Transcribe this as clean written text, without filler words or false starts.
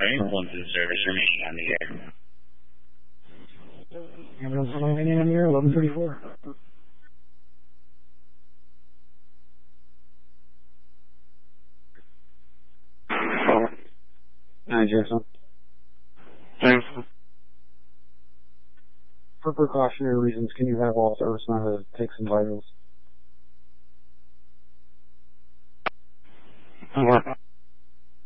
Ambulance service remaining on the air. Ambulance remaining on the air, 1134. Hi, Jason. Thanks. For precautionary reasons, can you have all servicemen take some vitals? What?